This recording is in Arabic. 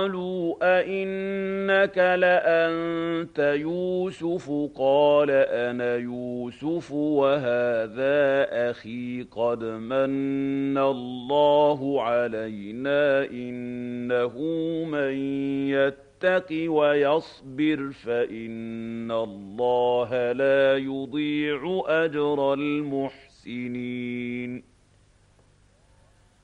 قَالُوا أَإِنَّكَ لَأَنتَ يُوسُفُ ۖ قَالَ أَنَا يُوسُفُ وَهَٰذَا أَخِي ۖ قَدْ مَنَّ اللَّهُ عَلَيْنَا ۖ إِنَّهُ مَن يَتَّقِ وَيَصْبِرْ فَإِنَّ اللَّهَ لَا يُضِيعُ أَجْرَ الْمُحْسِنِينَ